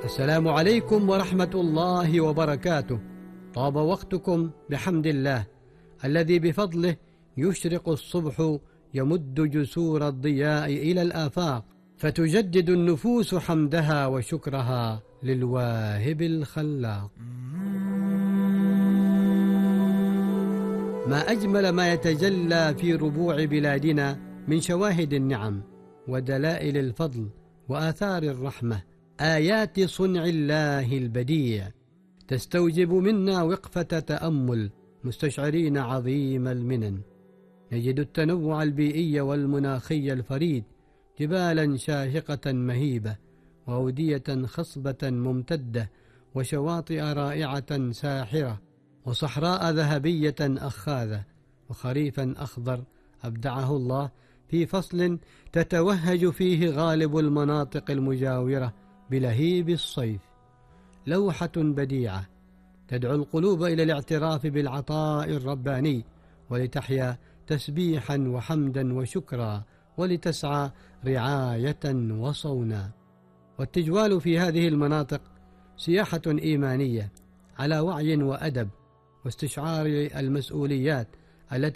السلام عليكم ورحمة الله وبركاته. طاب وقتكم بحمد الله الذي بفضله يشرق الصبح يمد جسور الضياء إلى الآفاق، فتجدد النفوس حمدها وشكرها للواهب الخلاق. ما أجمل ما يتجلى في ربوع بلادنا من شواهد النعم ودلائل الفضل وآثار الرحمة، آيات صنع الله البديع تستوجب منا وقفة تأمل مستشعرين عظيم المنن. نجد التنوع البيئي والمناخي الفريد، جبالا شاهقة مهيبة، وأودية خصبة ممتدة، وشواطئ رائعة ساحرة، وصحراء ذهبية أخاذة، وخريفا أخضر أبدعه الله في فصل تتوهج فيه غالب المناطق المجاورة بلهيب الصيف. لوحة بديعة تدعو القلوب إلى الاعتراف بالعطاء الرباني، ولتحيا تسبيحا وحمدا وشكرا، ولتسعى رعاية وصونا. والتجوال في هذه المناطق سياحة إيمانية على وعي وأدب واستشعار المسؤوليات التي